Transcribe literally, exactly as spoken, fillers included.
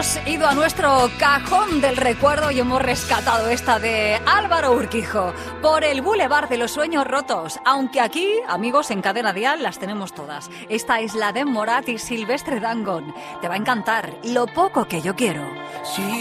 Hemos ido a nuestro cajón del recuerdo y hemos rescatado esta de Álvaro Urquijo, Por el Boulevard de los Sueños Rotos. Aunque aquí, amigos, en Cadena Dial las tenemos todas. Esta es la de Morat y Silvestre Dangond. Te va a encantar Lo poco que yo quiero. Sí.